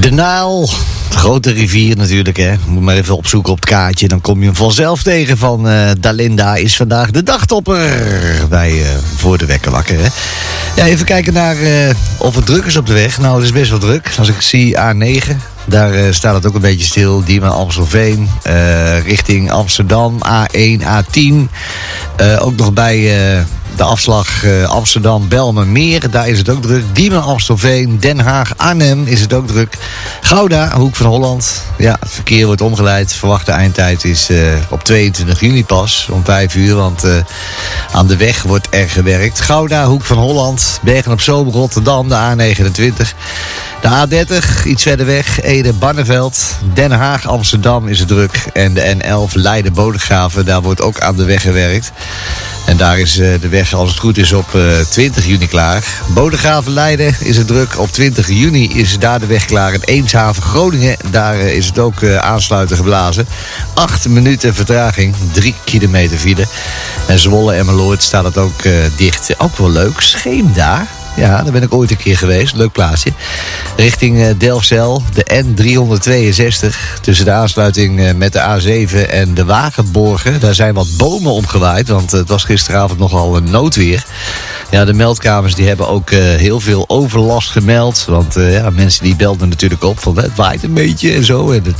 De Naal, grote rivier natuurlijk, hè. Moet maar even opzoeken op het kaartje. Dan kom je hem vanzelf tegen van Dalinda is vandaag de dagtopper bij Voor de Wekker Wakker, hè. Ja, even kijken naar of het druk is op de weg. Nou, het is best wel druk. Als ik zie A9, daar staat het ook een beetje stil. Diemen, Amstelveen, richting Amsterdam, A1, A10. Ook nog bij de afslag Amsterdam-Belmenmeer, daar is het ook druk. Diemen, Amstelveen, Den Haag, Arnhem is het ook druk. Gouda, Hoek van Holland. Ja, het verkeer wordt omgeleid. Verwachte eindtijd is op 22 juni pas, om 5 uur. Want aan de weg wordt er gewerkt. Gouda, Hoek van Holland, Bergen-op-Zoom, Rotterdam, de A29. De A30, iets verder weg, Ede-Barneveld. Den Haag, Amsterdam is het druk. En de N11 Leiden-Bodegraven, daar wordt ook aan de weg gewerkt. En daar is de weg, als het goed is, op 20 juni klaar. Bodegraven-Leiden is het druk. Op 20 juni is daar de weg klaar. En Eemshaven-Groningen, daar is het ook aansluiten geblazen. 8 minuten vertraging, 3 kilometer file. En Zwolle-Emmeloord staat het ook dicht. Ook wel leuk, Scheemda. Ja, daar ben ik ooit een keer geweest. Leuk plaatsje. Richting Delfzijl, de N362. Tussen de aansluiting met de A7 en de Wagenborgen. Daar zijn wat bomen omgewaaid, want het was gisteravond nogal een noodweer. Ja, de meldkamers die hebben ook heel veel overlast gemeld. Want ja, mensen die belden natuurlijk op van het waait een beetje en zo. En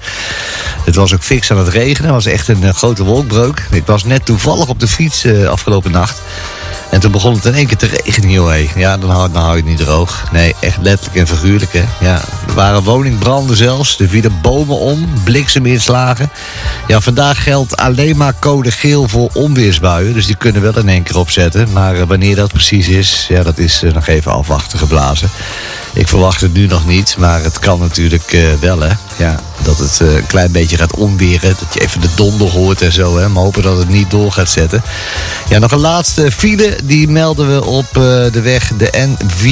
het was ook fix aan het regenen. Het was echt een grote wolkbreuk. Ik was net toevallig op de fiets afgelopen nacht. En toen begon het in één keer te regenen, joh. Ja, dan hou je het niet droog. Nee, echt letterlijk en figuurlijk, hè. Ja, er waren woningbranden zelfs. Er vielen bomen om, blikseminslagen. Ja, vandaag geldt alleen maar code geel voor onweersbuien. Dus die kunnen wel in één keer opzetten. Maar wanneer dat precies is, ja, dat is nog even afwachten geblazen. Ik verwacht het nu nog niet, maar het kan natuurlijk wel, hè. Ja, dat het een klein beetje gaat onweren. Dat je even de donder hoort en zo, hè. Maar hopen dat het niet door gaat zetten. Ja, nog een laatste file. Die melden we op de weg de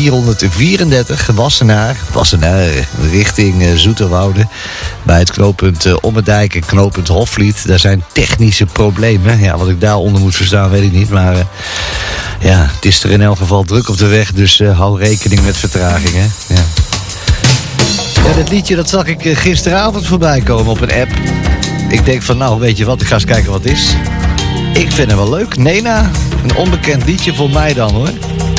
N434. Wassenaar richting Zoeterwoude. Bij het knooppunt Ommerdijk en knooppunt Hofvliet. Daar zijn technische problemen. Ja, wat ik daaronder moet verstaan, weet ik niet. Maar ja, het is er in elk geval druk op de weg. Dus hou rekening met vertragingen. Ja. Ja, dit liedje dat zag ik gisteravond voorbij komen op een app. Ik denk van, nou, weet je wat, ik ga eens kijken wat het is. Ik vind hem wel leuk. Nena, een onbekend liedje voor mij dan, hoor.